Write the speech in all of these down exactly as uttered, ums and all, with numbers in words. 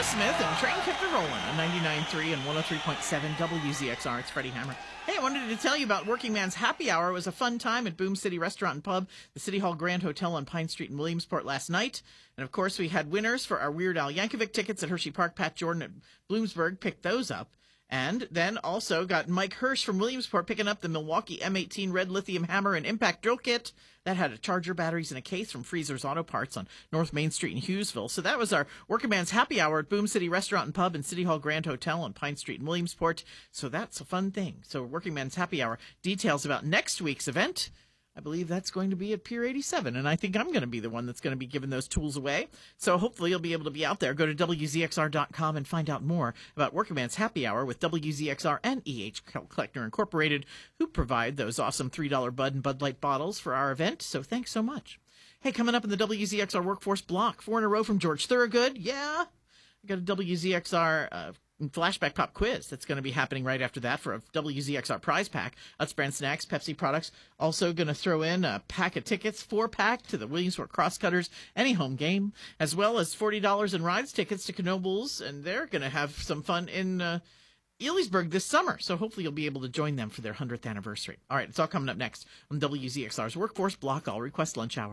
Smith and Train Kept It Rolling on ninety-nine point three and one oh three point seven W Z X R. It's Freddie Hammer. Hey, I wanted to tell you about Working Man's Happy Hour. It was a fun time at Boom City Restaurant and Pub, the City Hall Grand Hotel on Pine Street in Williamsport last night. And, of course, we had winners for our Weird Al Yankovic tickets at Hershey Park. Pat Jordan at Bloomsburg picked those up. And then also got Mike Hirsch from Williamsport picking up the Milwaukee M eighteen Red Lithium Hammer and Impact Drill Kit. That had a charger, batteries, and a case from Freezer's Auto Parts on North Main Street in Hughesville. So that was our Working Man's Happy Hour at Boom City Restaurant and Pub and City Hall Grand Hotel on Pine Street in Williamsport. So that's a fun thing. So Working Man's Happy Hour. Details about next week's event, I believe that's going to be at Pier eighty-seven, and I think I'm going to be the one that's going to be giving those tools away. So hopefully you'll be able to be out there. Go to W Z X R dot com and find out more about Working Man's Happy Hour with W Z X R and E H Kleckner Incorporated, who provide those awesome three dollar Bud and Bud Light bottles for our event. So thanks so much. Hey, coming up in the W Z X R Workforce Block, four in a row from George Thorogood. Yeah, I got a W Z X R uh, Flashback Pop quiz that's going to be happening right after that for a W Z X R prize pack. Utz Brand Snacks, Pepsi products. Also going to throw in a pack of tickets, four pack to the Williamsport Crosscutters, any home game, as well as forty dollars in rides tickets to Knoebels, and they're going to have some fun in uh, Elysburg this summer. So hopefully you'll be able to join them for their hundredth anniversary. All right, it's all coming up next on W Z X R's Workforce Block. All request lunch hour.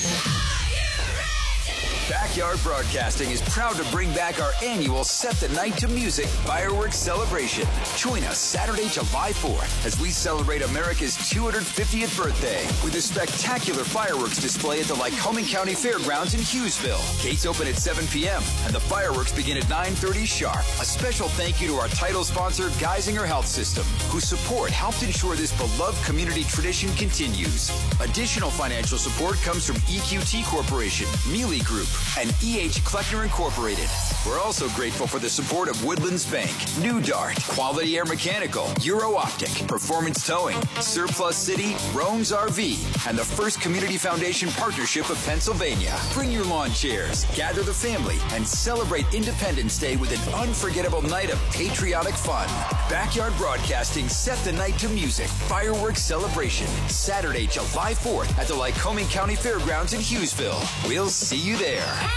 Backyard Broadcasting is proud to bring back our annual Set the Night to Music fireworks celebration. Join us Saturday, July fourth, as we celebrate America's two hundred fiftieth birthday with a spectacular fireworks display at the Lycoming County Fairgrounds in Hughesville. Gates open at seven p.m. and the fireworks begin at nine thirty sharp. A special thank you to our title sponsor, Geisinger Health System, whose support helped ensure this beloved community tradition continues. Additional financial support comes from E Q T Corporation, Mealy Group, and E H Kleckner Incorporated. We're also grateful for the support of Woodlands Bank, New Dart, Quality Air Mechanical, Euro Optic, Performance Towing, Surplus City, Rome's R V, and the First Community Foundation Partnership of Pennsylvania. Bring your lawn chairs, gather the family, and celebrate Independence Day with an unforgettable night of patriotic fun. Backyard Broadcasting Set the Night to Music fireworks celebration, Saturday, July fourth at the Lycoming County Fairgrounds in Hughesville. We'll see you there.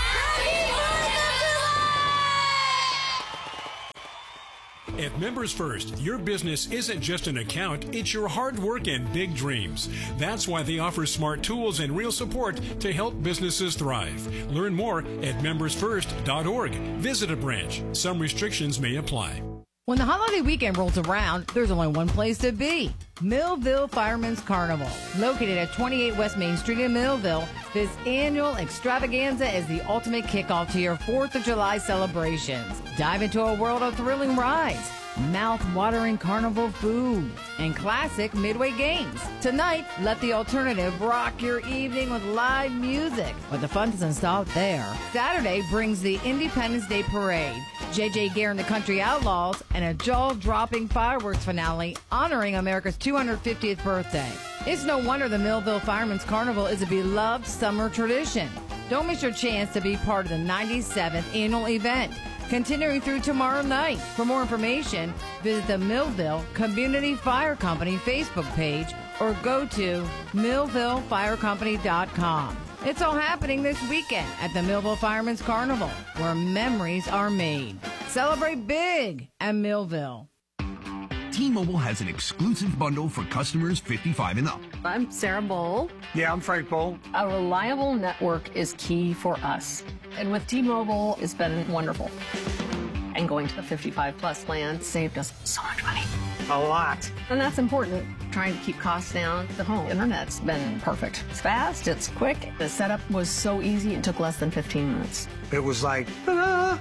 At Members First, your business isn't just an account, it's your hard work and big dreams. That's why they offer smart tools and real support to help businesses thrive. Learn more at members first dot org. Visit a branch. Some restrictions may apply. When the holiday weekend rolls around, there's only one place to be. Millville Fireman's Carnival. Located at twenty-eight West Main Street in Millville, this annual extravaganza is the ultimate kickoff to your fourth of July celebrations. Dive into a world of thrilling rides, mouth-watering carnival food, and classic midway games. Tonight, let the alternative rock your evening with live music. But the fun doesn't stop there. Saturday brings the Independence Day Parade, J J. Gare and the Country Outlaws, and a jaw-dropping fireworks finale honoring America's two hundred fiftieth birthday. It's no wonder the Millville Fireman's Carnival is a beloved summer tradition. Don't miss your chance to be part of the ninety-seventh annual event, continuing through tomorrow night. For more information, visit the Millville Community Fire Company Facebook page or go to millville fire company dot com. It's all happening this weekend at the Millville Fireman's Carnival, where memories are made. Celebrate big at Millville. T-Mobile has an exclusive bundle for customers fifty-five and up. I'm Sarah Bowl. Yeah, I'm Frank Bowl. A reliable network is key for us. And with T-Mobile, it's been wonderful. And going to the fifty-five plus plan saved us so much money. A lot. And that's important. Trying to keep costs down. The home internet's been perfect. It's fast, it's quick. The setup was so easy, it took less than fifteen minutes. It was like, ah.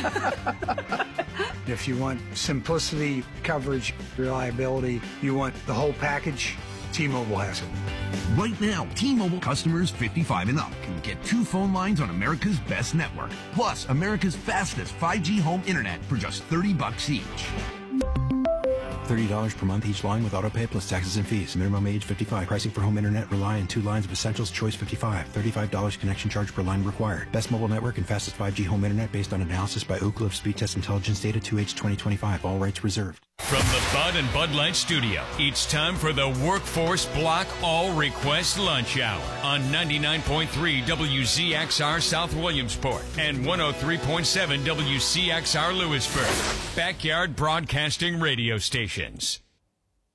If you want simplicity, coverage, reliability, you want the whole package, T-Mobile has it. Right now, T-Mobile customers fifty-five and up can get two phone lines on America's best network, plus America's fastest five G home internet for just thirty bucks each. thirty dollars per month each line with autopay plus taxes and fees. Minimum age fifty-five. Pricing for home internet rely on two lines of Essentials Choice fifty-five. thirty-five dollars connection charge per line required. Best mobile network and fastest five G home internet based on analysis by Oak Cliff Speed Test Intelligence Data two H twenty twenty-five. All rights reserved. From the Bud and Bud Light studio, it's time for the Workforce Block All Request Lunch Hour on ninety-nine point three W Z X R South Williamsport and one oh three point seven W C X R Lewisburg. Backyard Broadcasting Radio Stations.